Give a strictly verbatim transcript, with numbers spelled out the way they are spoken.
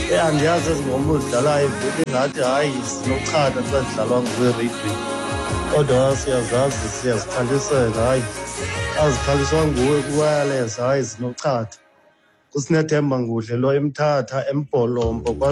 Eh andiyazi ezingoma uzidlalayo vele ngathi hayi zinochatha xa zidlalwa kwi-radio. Kodwa siyazazi siyazikhalisela hayi azikhaliswa nguwe ku-wireless hayi zinochatha. KuSinethemba Ngudle lo eMthatha eMbholombo.